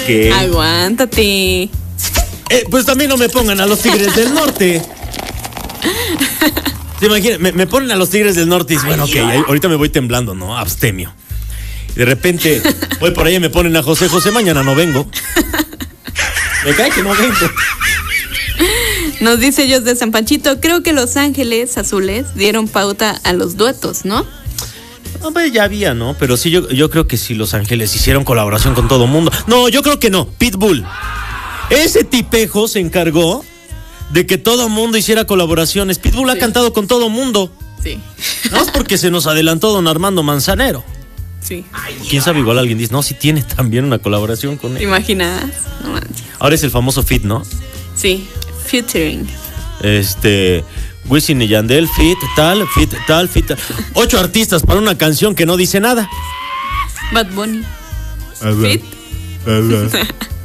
¿Qué? Aguántate. Pues también no me pongan a los Tigres del Norte. ¿Se imaginan? Me ponen a los Tigres del Norte y dicen, bueno, ok, ahorita me voy temblando, ¿no? Abstemio. Y de repente voy por ahí y me ponen a José, mañana no vengo. Me cae que no vengo. Nos dice Jos de San Panchito, creo que Los Ángeles Azules dieron pauta a los duetos, ¿no? Hombre, ya había, ¿no? Pero sí, yo creo que sí Los Ángeles hicieron colaboración con todo mundo. No, yo creo que no. Pitbull. Ese tipejo se encargó de que todo mundo hiciera colaboraciones. Pitbull ha cantado con todo mundo. Sí. No es porque se nos adelantó don Armando Manzanero. Sí. Quién sabe, igual alguien dice, no, sí tiene también una colaboración con él. ¿Te imaginas? No manches. Ahora es el famoso feat, ¿no? Sí, featuring. Wisin y Yandel, feat tal. 8 artistas para una canción que no dice nada. Bad Bunny. Fit.